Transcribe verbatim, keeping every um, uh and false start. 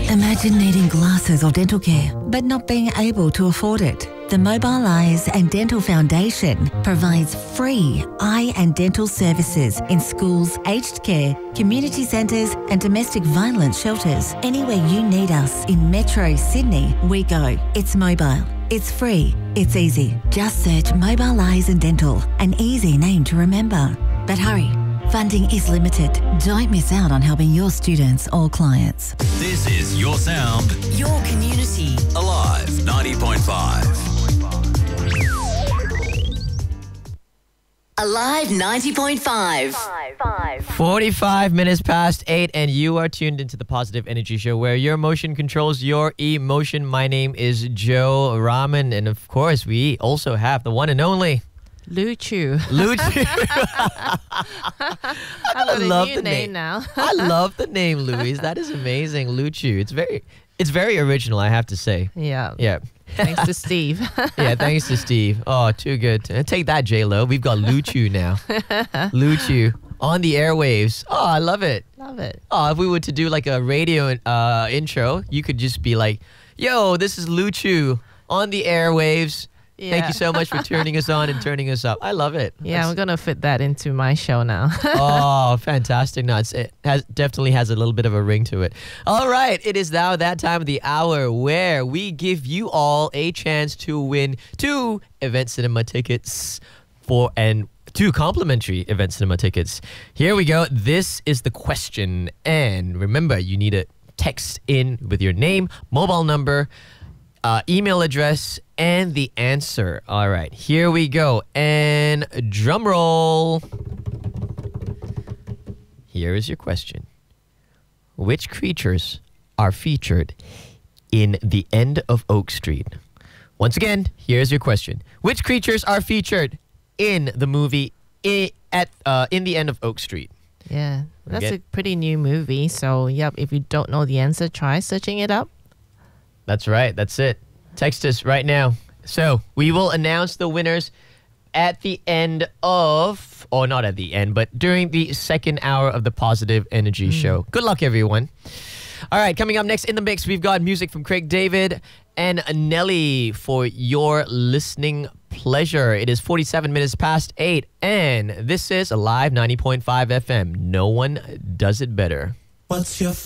Imagine needing glasses or dental care, but not being able to afford it. The Mobile Eyes and Dental Foundation provides free eye and dental services in schools, aged care, community centres and domestic violence shelters. Anywhere you need us in Metro Sydney, we go. It's mobile. It's free. It's easy. Just search Mobile Eyes and Dental, an easy name to remember. But hurry, funding is limited. Don't miss out on helping your students or clients. This is Your Sound. Your community. Alive ninety point five. Alive ninety point five. forty-five minutes past eight, and you are tuned into the Positive Energy Show, where your emotion controls your emotion. My name is Joe Rahman, and of course, we also have the one and only Lu Chu. Lu Chu. I've got a love new the name name. now. I love the name, Louise. That is amazing, Lu Chu. It's very, it's very original, I have to say. Yeah. Yeah. Thanks to Steve. Yeah, thanks to Steve. Oh, too good. Uh, Take that, J-Lo. We've got Lu Chu now. Lu Chu on the airwaves. Oh, I love it. Love it. Oh, if we were to do like a radio uh, intro, you could just be like, yo, this is Lu Chu on the airwaves. Thank Yeah. you so much for turning us on and turning us up. I love it. Yeah, That's- we're going to fit that into my show now. Oh, fantastic. No, it's, it has definitely has a little bit of a ring to it. All right, it is now that time of the hour where we give you all a chance to win two Event Cinema tickets for and two complimentary Event Cinema tickets. Here we go. This is the question. And remember, you need to text in with your name, mobile number, Uh, email address, and the answer. All right, here we go. And drum roll. Here is your question. Which creatures are featured in The End of Oak Street? Once again, here's your question. Which creatures are featured in the movie I, at uh, in The End of Oak Street? Yeah, that's Okay. a pretty new movie. So, yep, if you don't know the answer, try searching it up. That's right. That's it. Text us right now. So we will announce the winners at the end of, or not at the end, but during the second hour of the Positive Energy Show. Good luck, everyone. All right, coming up next in the mix, we've got music from Craig David and Nelly for your listening pleasure. It is forty-seven minutes past eight, and this is Alive ninety point five F M. No one does it better. What's your